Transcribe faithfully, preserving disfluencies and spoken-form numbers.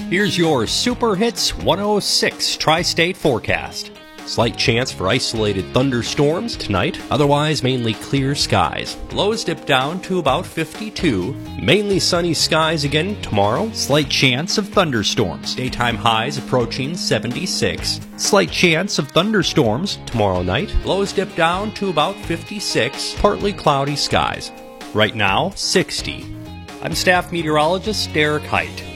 Here's your Super Hits one oh six Tri-State forecast. Slight chance for isolated thunderstorms tonight, otherwise mainly clear skies. Lows dip down to about fifty-two. Mainly sunny skies again tomorrow. Slight chance of thunderstorms. Daytime highs approaching seventy-six. Slight chance of thunderstorms. Tomorrow night, lows dip down to about fifty-six. Partly cloudy skies. Right now, sixty. I'm staff meteorologist Derek Height.